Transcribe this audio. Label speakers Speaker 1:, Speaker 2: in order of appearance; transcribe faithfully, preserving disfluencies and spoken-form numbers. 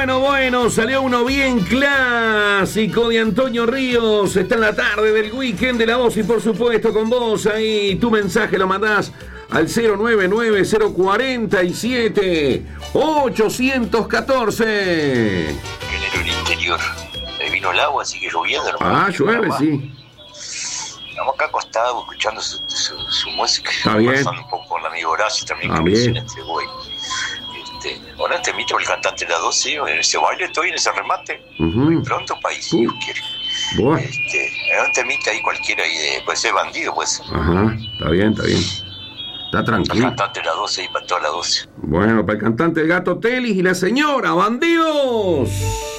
Speaker 1: bueno, bueno, salió uno bien clásico de Antonio Ríos. Está en la tarde del weekend de La Voz y por supuesto con vos ahí. Tu mensaje lo mandás al cero nueve nueve cero cuatro siete ocho uno cuatro.
Speaker 2: En el interior. Eh, vino el agua, sigue lloviendo. Hermano.
Speaker 1: Ah, llueve, sí.
Speaker 2: Estamos acá acostados escuchando su, su, su música.
Speaker 1: Está bien.
Speaker 2: Conversando un poco con el amigo Horacio también.
Speaker 1: Ah,
Speaker 2: que
Speaker 1: bien.
Speaker 2: este güey. Este, ahora te invito el cantante de la doce, en ese baile estoy, en ese remate.
Speaker 1: Uh-huh.
Speaker 2: Muy pronto, país, si
Speaker 1: Uh.
Speaker 2: Dios quiere.
Speaker 1: Bueno.
Speaker 2: Este, un temita ahí cualquiera, ahí de, puede ser bandido, pues.
Speaker 1: Ajá, está bien, está bien. Está
Speaker 2: El
Speaker 1: tranquilo.
Speaker 2: cantante de la doce y para toda la doce.
Speaker 1: Bueno, para el cantante el Gato Telis y la señora, bandidos.